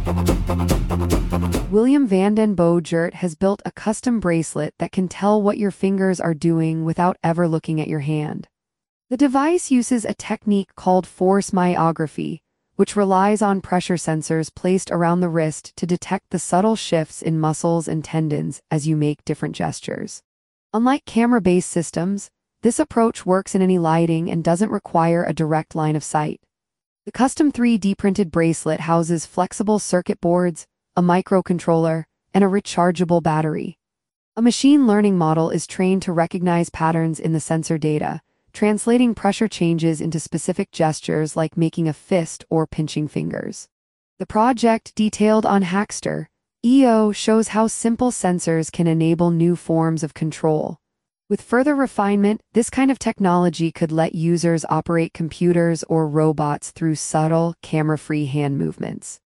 William van den Boogert has built a custom bracelet that can tell what your fingers are doing without ever looking at your hand. The device uses a technique called force myography, which relies on pressure sensors placed around the wrist to detect the subtle shifts in muscles and tendons as you make different gestures. Unlike camera-based systems, this approach works in any lighting and doesn't require a direct line of sight. The custom 3D printed bracelet houses flexible circuit boards, a microcontroller, and a rechargeable battery. A machine learning model is trained to recognize patterns in the sensor data, translating pressure changes into specific gestures like making a fist or pinching fingers. The project, detailed on Hackster, EO, shows how simple sensors can enable new forms of control. With further refinement, this kind of technology could let users operate computers or robots through subtle, camera-free hand movements.